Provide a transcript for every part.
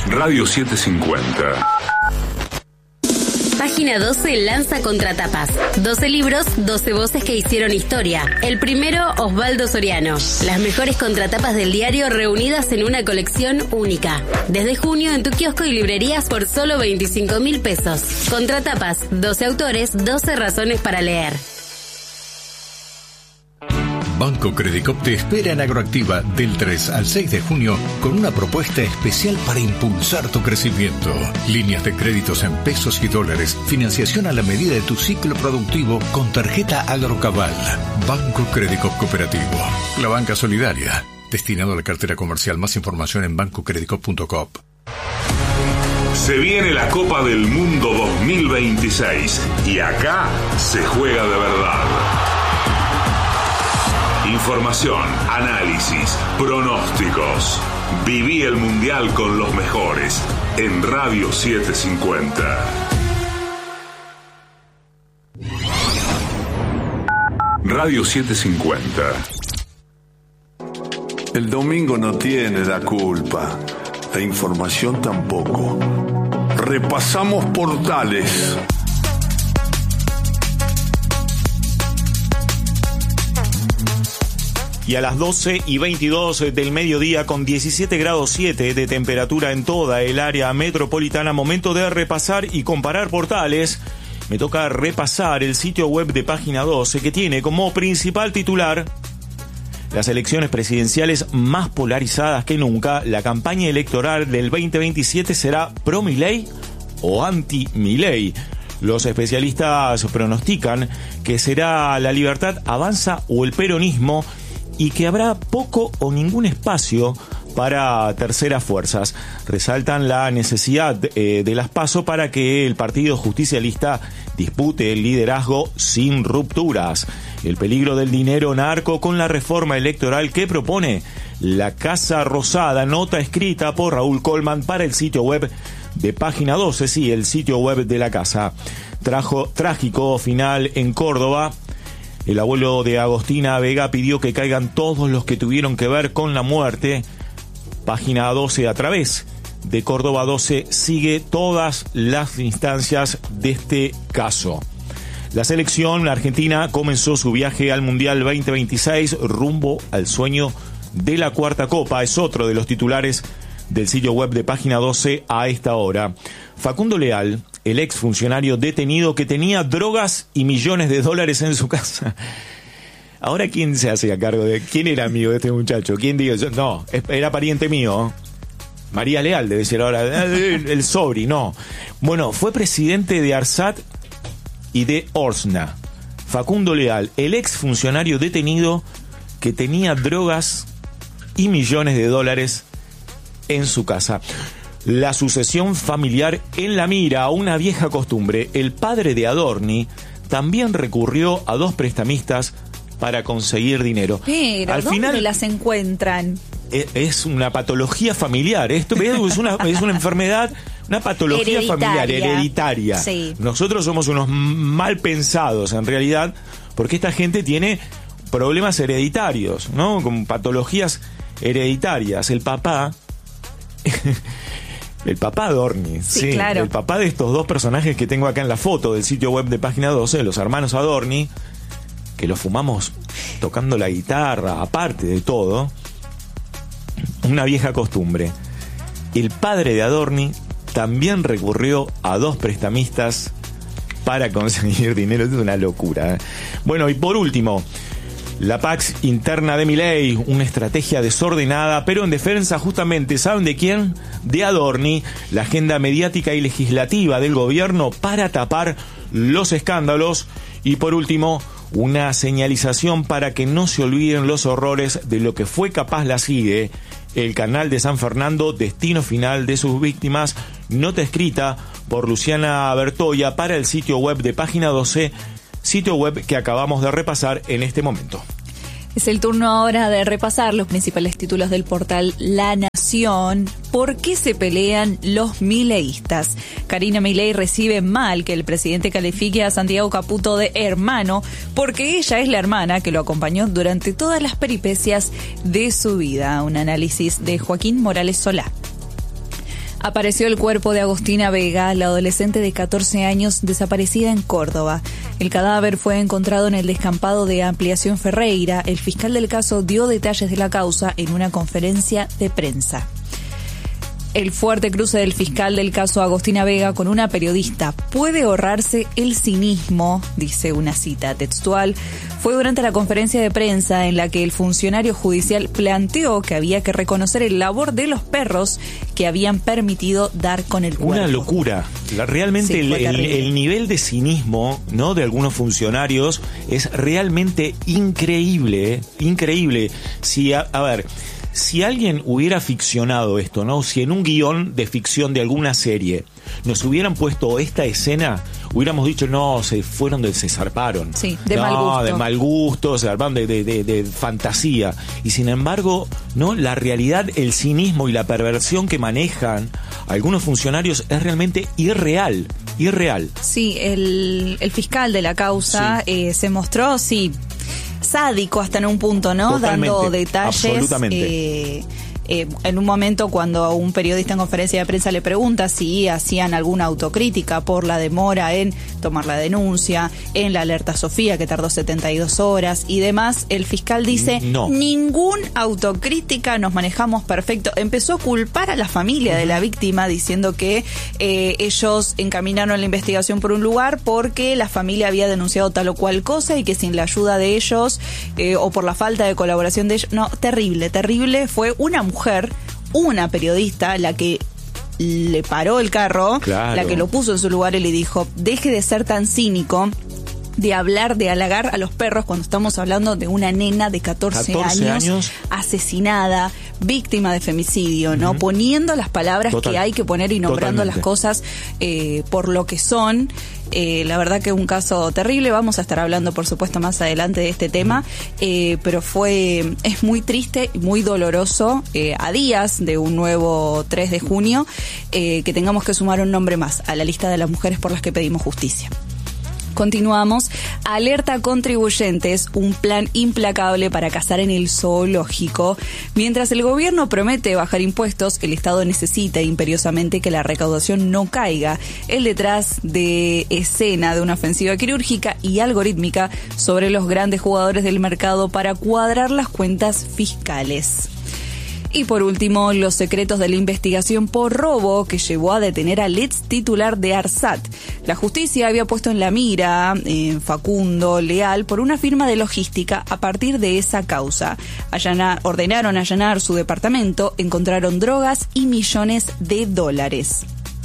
Radio 750. Página 12 lanza Contratapas. 12 libros, 12 voces que hicieron historia. El primero, Osvaldo Soriano. Las mejores contratapas del diario reunidas en una colección única. Desde junio en tu kiosco y librerías por solo 25.000 pesos. Contratapas, 12 autores, 12 razones para leer. Banco Credicop te espera en Agroactiva del 3 al 6 de junio con una propuesta especial para impulsar tu crecimiento. Líneas de créditos en pesos y dólares, financiación a la medida de tu ciclo productivo con tarjeta Agrocabal. Banco Credicop Cooperativo, la banca solidaria, destinado a la cartera comercial. Más información en bancocredicop.com. Se viene la Copa del Mundo 2026 y acá se juega de verdad. Información, análisis, pronósticos. Viví el Mundial con los mejores en Radio 750. Radio 750. El domingo no tiene la culpa, la información tampoco. Repasamos portales. Y a las 12:22 del mediodía, con 17 grados 7 de temperatura en toda el área metropolitana, momento de repasar y comparar portales. Me toca repasar el sitio web de Página 12, que tiene como principal titular: las elecciones presidenciales más polarizadas que nunca. La campaña electoral del 2027 será pro-Milei o anti-Milei. Los especialistas pronostican que será La Libertad Avanza o el peronismo, y que habrá poco o ningún espacio para terceras fuerzas. Resaltan la necesidad de las PASO para que el Partido Justicialista dispute el liderazgo sin rupturas. El peligro del dinero narco con la reforma electoral que propone la Casa Rosada. Nota escrita por Raúl Colman para el sitio web de Página 12, sí, el sitio web de la Casa. Trágico final en Córdoba. El abuelo de Agostina Vega pidió que caigan todos los que tuvieron que ver con la muerte. Página 12, a través de Córdoba 12, sigue todas las instancias de este caso. La selección argentina comenzó su viaje al Mundial 2026 rumbo al sueño de la cuarta copa. Es otro de los titulares del sitio web de Página 12 a esta hora. Facundo Leal, el exfuncionario detenido que tenía drogas y millones de dólares en su casa. Ahora, ¿quién se hace a cargo de quién era amigo de este muchacho? ¿Quién diga? No, era pariente mío. María Leal debe ser ahora. El Sobri, no. Bueno, fue presidente de ARSAT y de Orsna. Facundo Leal, el exfuncionario detenido que tenía drogas y millones de dólares en su casa. La sucesión familiar en la mira, una vieja costumbre. El padre de Adorni también recurrió a dos prestamistas para conseguir dinero. Pero, al ¿dónde final las encuentran? Es una patología familiar. Esto es una enfermedad, una patología familiar, hereditaria. Sí. Nosotros somos unos mal pensados, en realidad, porque esta gente tiene problemas hereditarios, ¿no? Con patologías hereditarias. El papá... El papá Adorni, sí, claro. El papá de estos dos personajes que tengo acá en la foto del sitio web de Página 12, los hermanos Adorni, que los fumamos tocando la guitarra, aparte de todo, una vieja costumbre. El padre de Adorni también recurrió a dos prestamistas para conseguir dinero. Es una locura, ¿eh? Bueno, y por último, la Pax interna de Milei, una estrategia desordenada, pero en defensa justamente, ¿saben de quién? De Adorni, la agenda mediática y legislativa del gobierno para tapar los escándalos. Y por último, una señalización para que no se olviden los horrores de lo que fue capaz la CIDE, el canal de San Fernando, destino final de sus víctimas. Nota escrita por Luciana Bertoya para el sitio web de Página 12, sitio web que acabamos de repasar en este momento. Es el turno ahora de repasar los principales títulos del portal La Nación. ¿Por qué se pelean los mileístas? Karina Milei recibe mal que el presidente califique a Santiago Caputo de hermano, porque ella es la hermana que lo acompañó durante todas las peripecias de su vida. Un análisis de Joaquín Morales Solá. Apareció el cuerpo de Agostina Vega, la adolescente de 14 años desaparecida en Córdoba. El cadáver fue encontrado en el descampado de Ampliación Ferreira. El fiscal del caso dio detalles de la causa en una conferencia de prensa. El fuerte cruce del fiscal del caso Agostina Vega con una periodista puede ahorrarse el cinismo, dice una cita textual. Fue durante la conferencia de prensa en la que el funcionario judicial planteó que había que reconocer el labor de los perros que habían permitido dar con el cuerpo. Una locura. Realmente Sí, el nivel de cinismo, ¿no?, de algunos funcionarios es realmente increíble, ¿eh? Increíble. Si si alguien hubiera ficcionado esto, ¿no? Si en un guión de ficción de alguna serie nos hubieran puesto esta escena, hubiéramos dicho, no, se zarparon. Sí, de mal gusto. De mal gusto, se zarparon de fantasía. Y sin embargo, ¿no?, la realidad, el cinismo y la perversión que manejan algunos funcionarios es realmente irreal. Sí, el fiscal de la causa se mostró, sádico hasta en un punto, ¿no? Totalmente, dando detalles. Absolutamente. En un momento cuando un periodista en conferencia de prensa le pregunta si hacían alguna autocrítica por la demora en tomar la denuncia, en la alerta Sofía que tardó 72 horas y demás, el fiscal dice, no, ningún autocrítica, nos manejamos perfecto. Empezó a culpar a la familia de la víctima diciendo que ellos encaminaron la investigación por un lugar porque la familia había denunciado tal o cual cosa y que sin la ayuda de ellos o por la falta de colaboración de ellos, no, terrible, fue una periodista la que le paró el carro, claro, la que lo puso en su lugar y le dijo, deje de ser tan cínico de hablar, de halagar a los perros cuando estamos hablando de una nena de 14 años asesinada, víctima de femicidio, ¿no? Poniendo las palabras que hay que poner y nombrando las cosas por lo que son. La verdad que es un caso terrible. Vamos a estar hablando, por supuesto, más adelante de este tema, pero es muy triste y muy doloroso a días de un nuevo 3 de junio que tengamos que sumar un nombre más a la lista de las mujeres por las que pedimos justicia. Continuamos. Alerta contribuyentes, un plan implacable para cazar en el zoológico. Mientras el gobierno promete bajar impuestos, el Estado necesita imperiosamente que la recaudación no caiga. El detrás de escena de una ofensiva quirúrgica y algorítmica sobre los grandes jugadores del mercado para cuadrar las cuentas fiscales. Y por último, los secretos de la investigación por robo que llevó a detener al ex titular de ARSAT. La justicia había puesto en la mira Facundo Leal por una firma de logística a partir de esa causa. Ordenaron allanar su departamento, encontraron drogas y millones de dólares.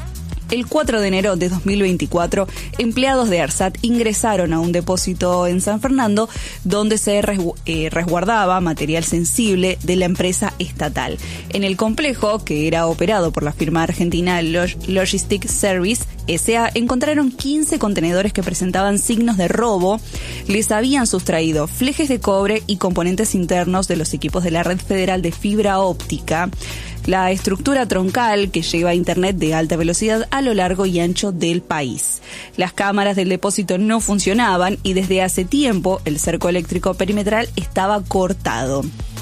El 4 de enero de 2024, empleados de ARSAT ingresaron a un depósito en San Fernando donde se resguardaba material sensible de la empresa estatal. En el complejo, que era operado por la firma argentina Logistic Service S.A., encontraron 15 contenedores que presentaban signos de robo. Les habían sustraído flejes de cobre y componentes internos de los equipos de la red federal de fibra óptica, la estructura troncal que lleva internet de alta velocidad a lo largo y ancho del país. Las cámaras del depósito no funcionaban y desde hace tiempo el cerco eléctrico perimetral estaba cortado.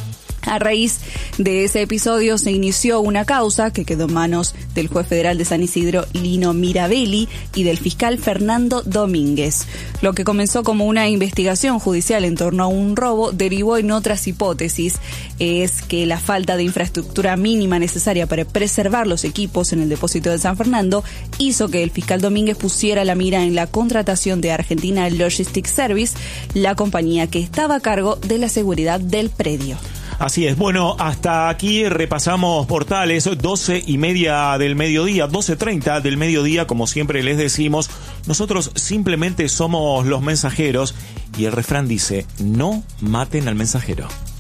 A raíz de ese episodio se inició una causa que quedó en manos del juez federal de San Isidro, Lino Mirabelli, y del fiscal Fernando Domínguez. Lo que comenzó como una investigación judicial en torno a un robo derivó en otras hipótesis. Es que la falta de infraestructura mínima necesaria para preservar los equipos en el depósito de San Fernando hizo que el fiscal Domínguez pusiera la mira en la contratación de Argentina Logistic Service, la compañía que estaba a cargo de la seguridad del predio. Así es. Bueno, hasta aquí repasamos portales, 12:30 del mediodía, 12:30 del mediodía, como siempre les decimos, nosotros simplemente somos los mensajeros y el refrán dice, no maten al mensajero.